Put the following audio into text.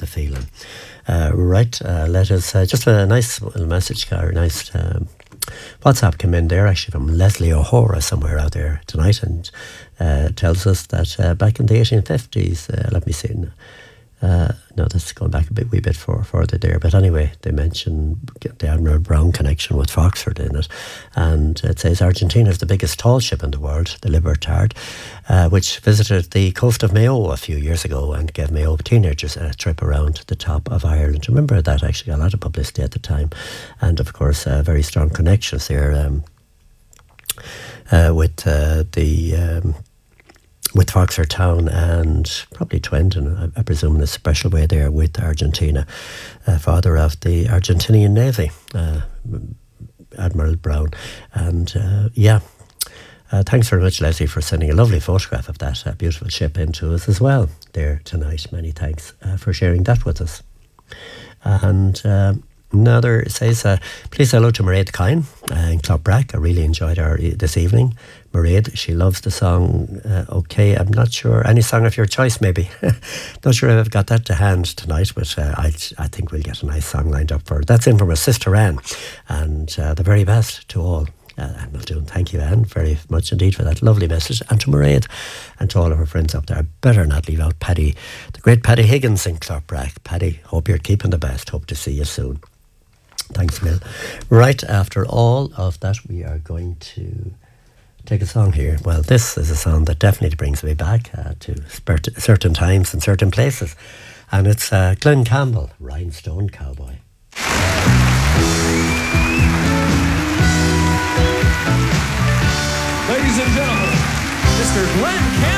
the feeling. Let us just a nice little message, or nice WhatsApp come in there, actually from Leslie O'Hora somewhere out there tonight, and tells us that back in the 1850s, let me see. No, that's going back wee bit further there. But anyway, they mention the Admiral Brown connection with Foxford in it. And it says Argentina is the biggest tall ship in the world, the Libertad, which visited the coast of Mayo a few years ago and gave Mayo teenagers a trip around the top of Ireland. Remember that actually got a lot of publicity at the time. And of course, very strong connections there with Foxford Town and probably Twendon, I presume in a special way there with Argentina. Father of the Argentinian Navy, Admiral Brown. And thanks very much, Leslie, for sending a lovely photograph of that beautiful ship into us as well there tonight. Many thanks for sharing that with us. And another says, please hello to Mairead Kine in Clopbrack. I really enjoyed her this evening. Mairead, she loves the song OK. I'm not sure, any song of your choice maybe. Not sure if I've got that to hand tonight, but I think we'll get a nice song lined up for her. That's in from her sister Anne, and the very best to all. And we'll do. Thank you, Anne, very much indeed for that lovely message. And to Mairead and to all of her friends up there. I better not leave out Paddy, the great Paddy Higgins in Clopbrack. Paddy, hope you're keeping the best. Hope to see you soon. Thanks, Will. Right after all of that, we are going to take a song here. Well, this is a song that definitely brings me back to certain times and certain places. And it's Glenn Campbell, Rhinestone Cowboy. Ladies and gentlemen, Mr. Glenn Campbell.